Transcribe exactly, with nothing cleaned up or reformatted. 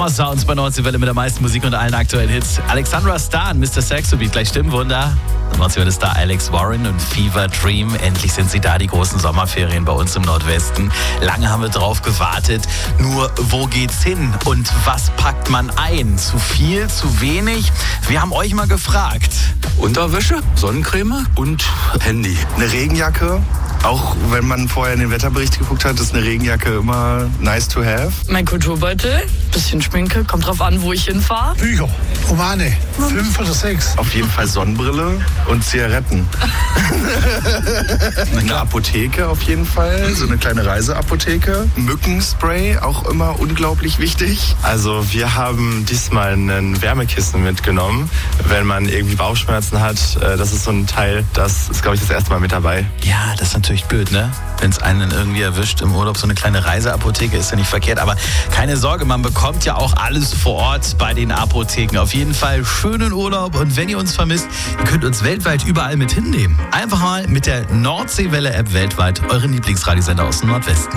Sommersounds bei Nordseewelle mit der meisten Musik und allen aktuellen Hits. Alexandra Stan, Mister Saxobeat, gleich Stimmwunder. Nordseewelle Star Alex Warren und Fever Dream. Endlich sind sie da, die großen Sommerferien bei uns im Nordwesten. Lange haben wir drauf gewartet. Nur, wo geht's hin? Und was packt man ein? Zu viel, zu wenig? Wir haben euch mal gefragt. Unterwäsche, Sonnencreme und Handy. Eine Regenjacke. Auch wenn man vorher in den Wetterbericht geguckt hat, ist eine Regenjacke immer nice to have. Mein Kulturbeutel, bisschen Schminke, kommt drauf an, wo ich hinfahre. Bücher, Romane, fünf oder sechs. Auf jeden Fall Sonnenbrille und Zigaretten. Eine Apotheke auf jeden Fall, so eine kleine Reiseapotheke. Mückenspray, auch immer unglaublich wichtig. Also wir haben diesmal ein Wärmekissen mitgenommen, wenn man irgendwie Bauchschmerzen hat. Das ist so ein Teil, das ist, glaube ich, das erste Mal mit dabei. Ja, das ist natürlich blöd, ne? Wenn es einen irgendwie erwischt im Urlaub, so eine kleine Reiseapotheke ist ja nicht verkehrt. Aber keine Sorge, man bekommt ja auch alles vor Ort bei den Apotheken. Auf jeden Fall schönen Urlaub. Und wenn ihr uns vermisst, ihr könnt uns weltweit überall mit hinnehmen. Einfach mal mit der Nordseewelle-App weltweit euren Lieblingsradiosender aus dem Nordwesten.